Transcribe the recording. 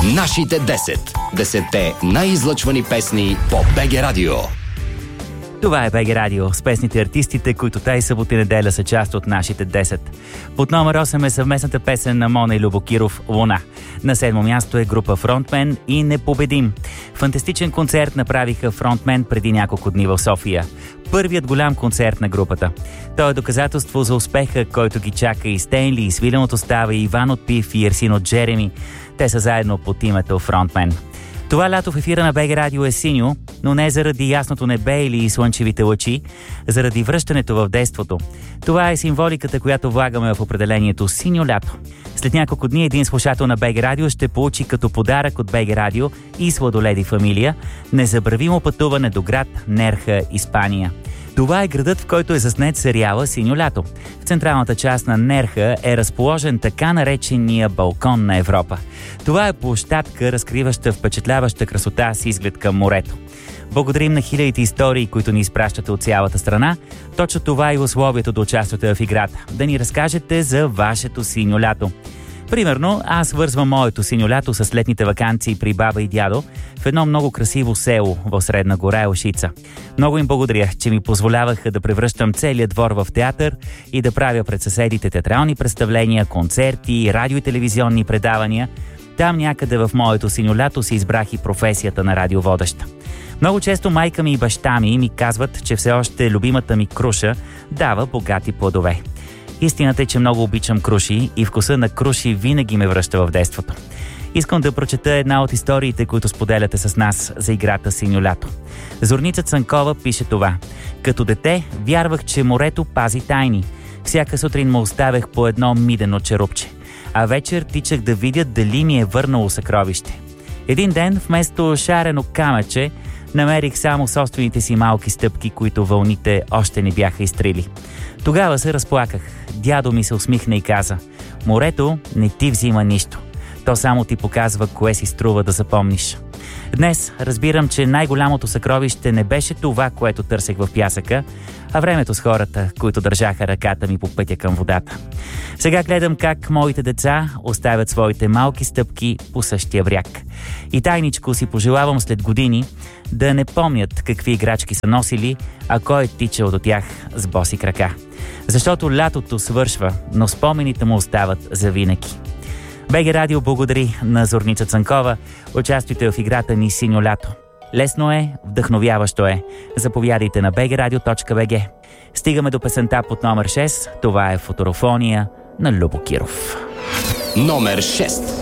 Нашите 10. 10-те най-излъчвани песни по БГ Радио. Това е БГ Радио с песните артистите, които тази събота и неделя са част от нашите 10. Под номер 8 е съвместната песен на Мона и Любо Киров «Луна». На 7 място е група Фронтмен и Непобедим. Фантастичен концерт направиха Фронтмен преди няколко дни в София. Първият голям концерт на групата. Той е доказателство за успеха, който ги чака и Стенли, и Свилен от Остава, и Иван от Пив, и Ерсин от Джереми. Те са заедно под името Фронтмен. Това лято в ефира на БГ Радио е синьо, но не заради ясното небе или слънчевите лъчи, заради връщането в детството. Това е символиката, която влагаме в определението синьо лято. След няколко дни един слушател на БГ Радио ще получи като подарък от БГ Радио и Сладоледи фамилия незабравимо пътуване до град Нерха, Испания. Това е градът, в който е заснет сериала «Синьо лято». В централната част на Нерха е разположен така наречения балкон на Европа. Това е площадка, разкриваща впечатляваща красота с изглед към морето. Благодарим на хилядите истории, които ни изпращате от цялата страна. Точно това е условието да участвате в играта. Да ни разкажете за вашето синьо лято. Примерно, аз вързвам моето синьо лято с летните ваканции при баба и дядо в едно много красиво село в Средна гора Елшица. Много им благодаря, че ми позволяваха да превръщам целият двор в театър и да правя пред съседите театрални представления, концерти, радио и телевизионни предавания. Там някъде в моето синьо лято си избрах и професията на радиоводеща. Много често майка ми и баща ми казват, че все още любимата ми круша дава богати плодове. Истината е, че много обичам круши и вкуса на круши винаги ме връща в детството. Искам да прочета една от историите, които споделяте с нас за играта «Синьо лято». Зорница Цанкова пише това. Като дете вярвах, че морето пази тайни. Всяка сутрин му оставях по едно мидено черупче, а вечер тичах да видя дали ми е върнало съкровище. Един ден вместо шарено камъче намерих само собствените си малки стъпки, които вълните още не бяха изтрили. Тогава се разплаках. Дядо ми се усмихна и каза: морето не ти взима нищо. То само ти показва кое си струва да запомниш. Днес разбирам, че най-голямото съкровище не беше това, което търсех в пясъка, а времето с хората, които държаха ръката ми по пътя към водата. Сега гледам как моите деца оставят своите малки стъпки по същия бряг. И тайничко си пожелавам след години да не помнят какви играчки са носили, а кой е тичал до тях с боси крака. Защото лятото свършва, но спомените му остават завинаги. БГ Радио благодари на Зорница Цанкова. Участвайте в играта ни «Синьо лято». Лесно е, вдъхновяващо е. Заповядайте на bgradio.bg. Стигаме до песента под номер 6. Това е «Фоторофония» на Любо Киров. Номер 6.